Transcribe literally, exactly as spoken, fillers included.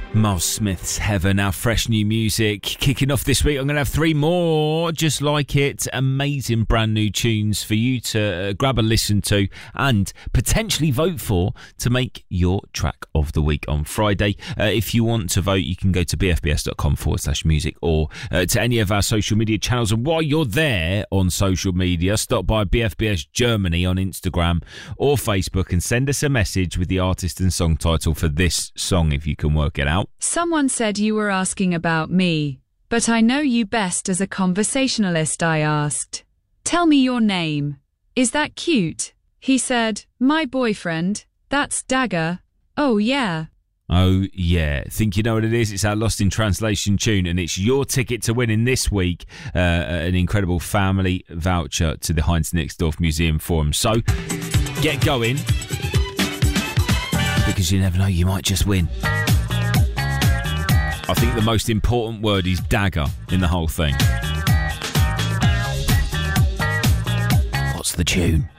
Miles Smith's Heaven, our fresh new music kicking off this week. I'm going to have three more just like it, amazing brand new tunes for you to uh, grab a listen to and potentially vote for to make your track of the week on Friday. Uh, if you want to vote, you can go to bfbs.com forward slash music or uh, to any of our social media channels. And while you're there on social media, stop by B F B S Germany on Instagram or Facebook and send us a message with the artist and song title for this song if you can work it out. Someone said you were asking about me, but I know you best as a conversationalist, I asked. Tell me your name. Is that cute? He said, my boyfriend. That's Dagger. Oh, yeah. Oh, yeah. Think you know what it is? It's our Lost in Translation tune, and it's your ticket to winning this week uh, an incredible family voucher to the Heinz Nixdorf Museum Forum. So, get going, because you never know, you might just win. I think the most important word is dagger in the whole thing. What's the tune?